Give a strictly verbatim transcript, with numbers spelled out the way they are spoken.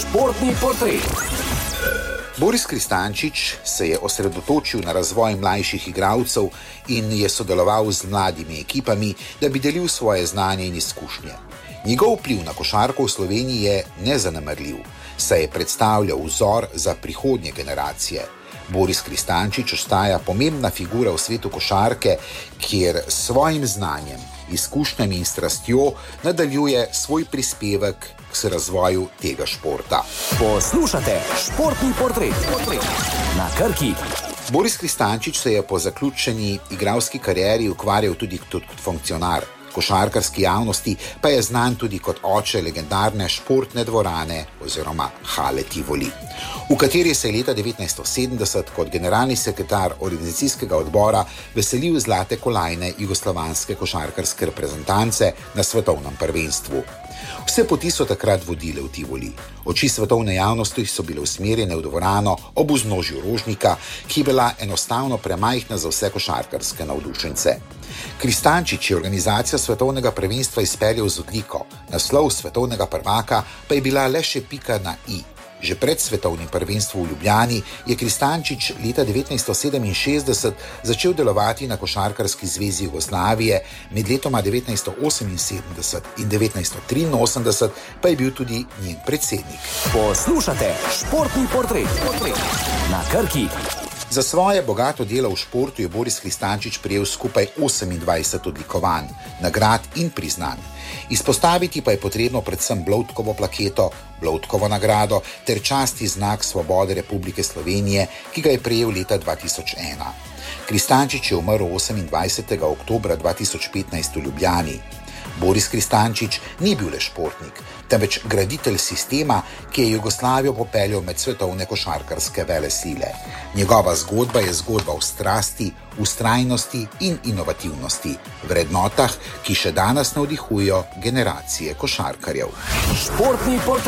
Športni portret. Boris Kristančič se je osredotočil na razvoj mlajših igralcev in je sodeloval z mladimi ekipami, da bi delil svoje znanje in izkušnje. Njegov vpliv na košarko v Sloveniji je nezanemarljiv, saj je predstavljal vzor za prihodnje generacije. Boris Kristančič ostaja pomembna figura v svetu košarke, kjer s svojim znanjem, izkušnjami in strastjo nadaljuje svoj prispevek k razvoju tega športa. Poslušate Športni portret na Krki. Boris Kristančič se je po zaključeni igralski karieri ukvarjal tudi kot funkcionar. Košarkarski javnosti pa je znan tudi kot oče legendarne športne dvorane oziroma Hale Tivoli, v kateri se je leta devetnajststo sedemdeset kot generalni sekretar organizacijskega odbora veselil zlate kolajne jugoslovanske košarkarske reprezentance na svetovnem prvenstvu. Vse poti so takrat vodile v Tivoli. Oči svetovne javnosti so bile usmerjene v dvorano ob vznožju Rožnika, ki je bila enostavno premajhna za vse košarkarske navdušence. Kristančič je organizacijo svetovnega prvenstva izpeljal z odliko, naslov svetovnega prvaka pa je bila le še pika na i. Že pred svetovnim prvenstvom v Ljubljani je Kristančič leta devetnajststo sedeminšestdeset začel delovati na Košarkarski zvezi Jugoslavije, med letoma devetnajststo oseminsedemdeset in devetnajststo triinosemdeset pa je bil tudi njen predsednik. Poslušate Športni portret na Krki. Za svoje bogato delo v športu je Boris Kristančič prejel skupaj osemindvajset odlikovanj, nagrad in priznanj. Izpostaviti pa je potrebno predvsem Bloudkovo plaketo, Bloudkovo nagrado ter častni znak Svobode Republike Slovenije, ki ga je prejel leta dva tisoč ena. Kristančič je umrl osemindvajsetega oktobra dva tisoč petnajst v Ljubljani. Boris Kristančič ni bil le športnik, temveč graditelj sistema, ki je Jugoslavijo popeljal med svetovne košarkarske velesile. Njegova zgodba je zgodba o strasti, vztrajnosti in inovativnosti, vrednotah, ki še danes navdihujejo generacije košarkarjev. Športni portret.